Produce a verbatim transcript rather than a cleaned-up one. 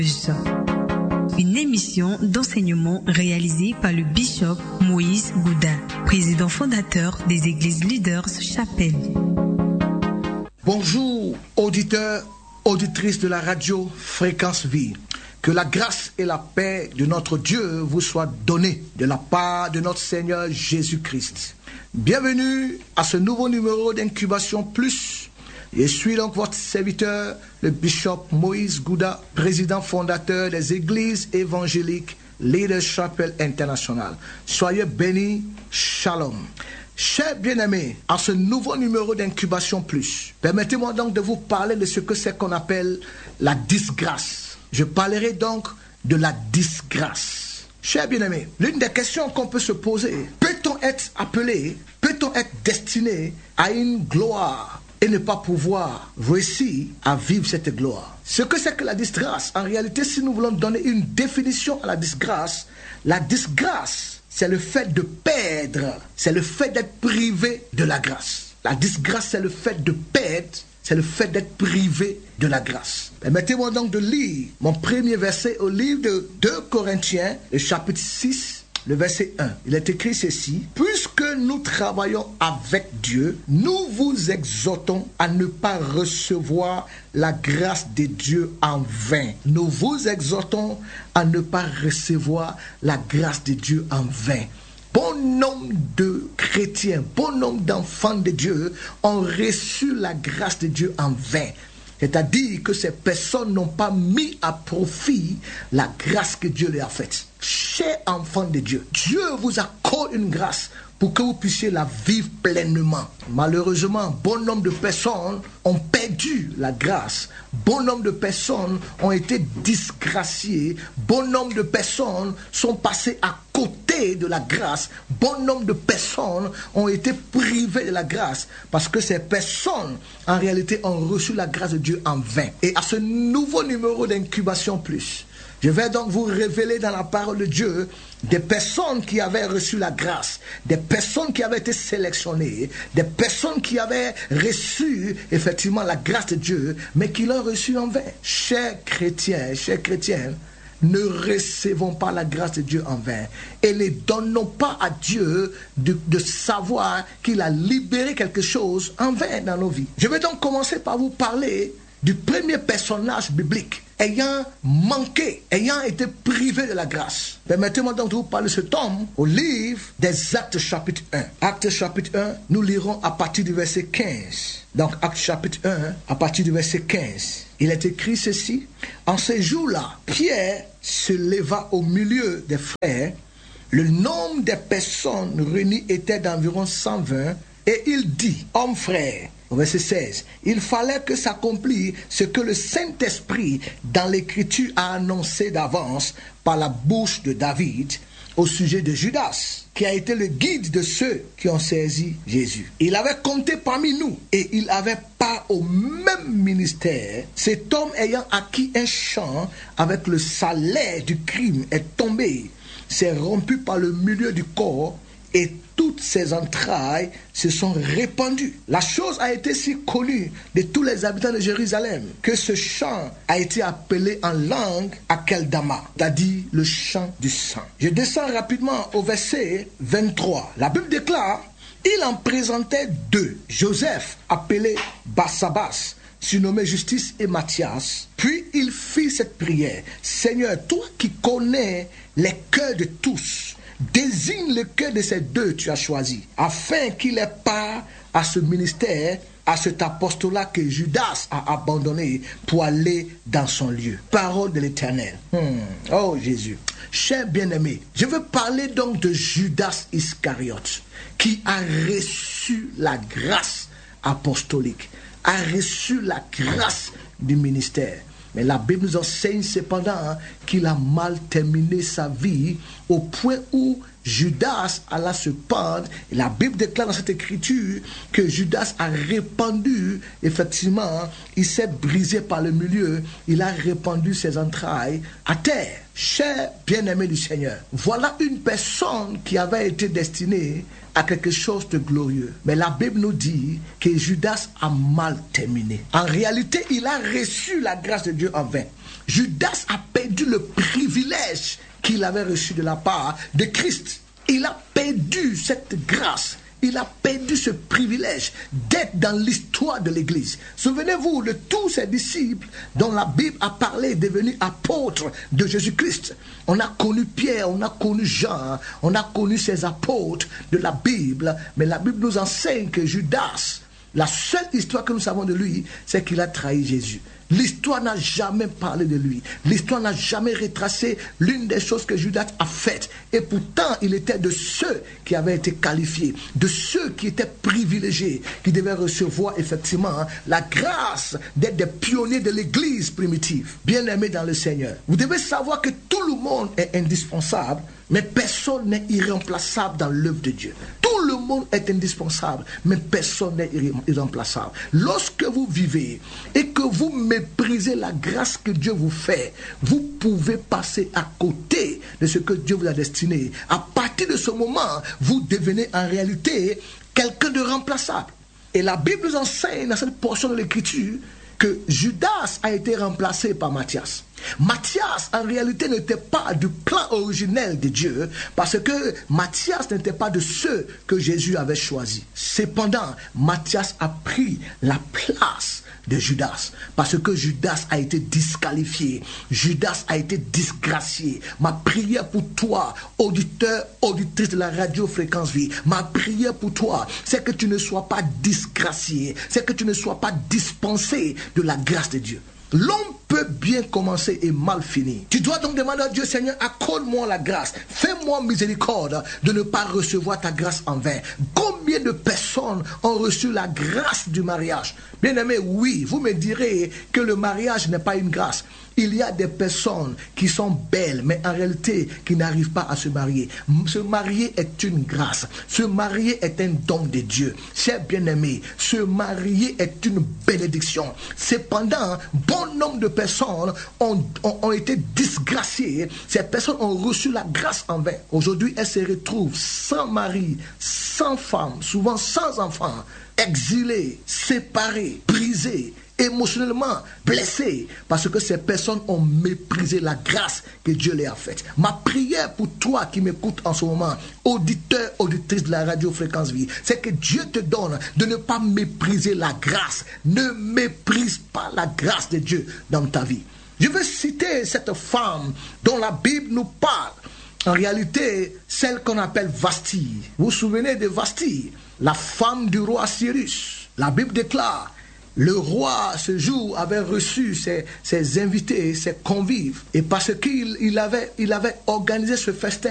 Une émission d'enseignement réalisée par le bishop Moïse Gouda, président fondateur des Églises Leaders Chapelle. Bonjour, auditeurs, auditrices de la radio Fréquence Vie. Que la grâce et la paix de notre Dieu vous soient données de la part de notre Seigneur Jésus-Christ. Bienvenue à ce nouveau numéro d'Incubation Plus. Je suis donc votre serviteur, le bishop Moïse Gouda, président fondateur des Églises évangéliques Leaders Chapelle International. Soyez bénis, shalom. Chers bien-aimés, à ce nouveau numéro d'Incubation Plus, permettez-moi donc de vous parler de ce que c'est qu'on appelle la disgrâce. Je parlerai donc de la disgrâce. Chers bien-aimés, l'une des questions qu'on peut se poser, peut-on être appelé, peut-on être destiné à une gloire et ne pas pouvoir réussir à vivre cette gloire? Ce que c'est que la disgrâce, en réalité, si nous voulons donner une définition à la disgrâce, la disgrâce, c'est le fait de perdre, c'est le fait d'être privé de la grâce. La disgrâce, c'est le fait de perdre, c'est le fait d'être privé de la grâce. Permettez-moi donc de lire mon premier verset au livre de deux Corinthiens, le chapitre six, le verset un. Il est écrit ceci: puisque nous travaillons avec Dieu, nous vous exhortons à ne pas recevoir la grâce de Dieu en vain. Nous vous exhortons à ne pas recevoir la grâce de Dieu en vain. Bon nombre de chrétiens, bon nombre d'enfants de Dieu ont reçu la grâce de Dieu en vain. C'est-à-dire que ces personnes n'ont pas mis à profit la grâce que Dieu leur a faite. Chers enfants de Dieu, Dieu vous accorde une grâce pour que vous puissiez la vivre pleinement. Malheureusement, bon nombre de personnes ont perdu la grâce. Bon nombre de personnes ont été disgraciées. Bon nombre de personnes sont passées à côté de la grâce. Bon nombre de personnes ont été privées de la grâce parce que ces personnes, en réalité, ont reçu la grâce de Dieu en vain. Et à ce nouveau numéro d'Incubation Plus, je vais donc vous révéler dans la parole de Dieu des personnes qui avaient reçu la grâce, des personnes qui avaient été sélectionnées, des personnes qui avaient reçu effectivement la grâce de Dieu, mais qui l'ont reçue en vain. Chers chrétiens, chers chrétiennes, ne recevons pas la grâce de Dieu en vain et ne donnons pas à Dieu de, de savoir qu'il a libéré quelque chose en vain dans nos vies. Je vais donc commencer par vous parler du premier personnage biblique ayant manqué, ayant été privé de la grâce. Permettez-moi donc de vous parler de cet homme au livre des Actes chapitre un. Actes chapitre un, nous lirons à partir du verset quinze. Donc Actes chapitre un, à partir du verset quinze. Il est écrit ceci: en ces jours-là, Pierre se leva au milieu des frères. Le nombre des personnes réunies était d'environ cent vingt. Et il dit: hommes frères, au verset seize, il fallait que s'accomplisse ce que le Saint-Esprit dans l'Écriture a annoncé d'avance par la bouche de David au sujet de Judas, qui a été le guide de ceux qui ont saisi Jésus. Il avait compté parmi nous et il avait part au même ministère. Cet homme ayant acquis un champ avec le salaire du crime est tombé, s'est rompu par le milieu du corps et toutes ses entrailles se sont répandues. La chose a été si connue de tous les habitants de Jérusalem que ce champ a été appelé en langue Akeldama, c'est-à-dire le champ du sang. Je descends rapidement au verset vingt-trois. La Bible déclare: il en présentait deux, Joseph appelé Barsabas, surnommé Justice, et Matthias. Puis il fit cette prière: Seigneur, toi qui connais les cœurs de tous, désigne le cœur de ces deux tu as choisi, afin qu'il ait part à ce ministère, à cet apostolat que Judas a abandonné pour aller dans son lieu. Parole de l'Éternel. Hmm. Oh Jésus. Chers bien-aimés, je veux parler donc de Judas Iscariote, qui a reçu la grâce apostolique, a reçu la grâce du ministère. Mais la Bible nous enseigne cependant hein, qu'il a mal terminé sa vie au point où Judas alla se pendre. Et la Bible déclare dans cette écriture que Judas a répandu, effectivement, il s'est brisé par le milieu, il a répandu ses entrailles à terre. Chers bien-aimés du Seigneur, voilà une personne qui avait été destinée à quelque chose de glorieux. Mais la Bible nous dit que Judas a mal terminé. En réalité, il a reçu la grâce de Dieu en vain. Judas a perdu le privilège qu'il avait reçu de la part de Christ. Il a perdu cette grâce. Il a perdu ce privilège d'être dans l'histoire de l'Église. Souvenez-vous de tous ces disciples dont la Bible a parlé, devenus apôtres de Jésus-Christ. On a connu Pierre, on a connu Jean, on a connu ces apôtres de la Bible. Mais la Bible nous enseigne que Judas, la seule histoire que nous savons de lui, c'est qu'il a trahi Jésus. L'histoire n'a jamais parlé de lui. L'histoire n'a jamais retracé l'une des choses que Judas a faites. Et pourtant, il était de ceux qui avaient été qualifiés, de ceux qui étaient privilégiés, qui devaient recevoir effectivement la grâce d'être des pionniers de l'Église primitive. Bien-aimés dans le Seigneur, vous devez savoir que tout le monde est indispensable, mais personne n'est irremplaçable dans l'œuvre de Dieu. Tout le monde est indispensable, mais personne n'est irremplaçable. Lorsque vous vivez et que vous méprisez la grâce que Dieu vous fait, vous pouvez passer à côté de ce que Dieu vous a destiné. À partir de ce moment, vous devenez en réalité quelqu'un de remplaçable. Et la Bible nous enseigne dans cette portion de l'Écriture que Judas a été remplacé par Matthias. Matthias, en réalité, n'était pas du plan originel de Dieu, parce que Matthias n'était pas de ceux que Jésus avait choisis. Cependant, Matthias a pris la place de Judas, parce que Judas a été disqualifié, Judas a été disgracié. Ma prière pour toi, auditeur, auditrice de la radio Fréquence Vie, ma prière pour toi, c'est que tu ne sois pas disgracié, c'est que tu ne sois pas dispensé de la grâce de Dieu. L'homme peut bien commencer et mal finir. Tu dois donc demander à Dieu, Seigneur, accorde-moi la grâce. Fais-moi miséricorde de ne pas recevoir ta grâce en vain. Combien de personnes ont reçu la grâce du mariage? Bien aimé, oui, vous me direz que le mariage n'est pas une grâce. Il y a des personnes qui sont belles, mais en réalité qui n'arrivent pas à se marier. Se marier est une grâce. Se marier est un don de Dieu. Chers bien-aimés, se marier est une bénédiction. Cependant, bon nombre de personnes ont, ont, ont été disgraciées. Ces personnes ont reçu la grâce en vain. Aujourd'hui, elles se retrouvent sans mari, sans femme, souvent sans enfants, exilées, séparées, brisées, émotionnellement blessés, parce que ces personnes ont méprisé la grâce que Dieu leur a faite. Ma prière pour toi qui m'écoutes en ce moment, auditeur, auditrice de la radio Fréquence Vie, c'est que Dieu te donne de ne pas mépriser la grâce. Ne méprise pas la grâce de Dieu dans ta vie. Je veux citer cette femme dont la Bible nous parle. En réalité, celle qu'on appelle Vasti. Vous vous souvenez de Vasti, la femme du roi Cyrus. La Bible déclare: le roi, ce jour, avait reçu ses, ses invités, ses convives. Et parce qu'il il avait, il avait organisé ce festin,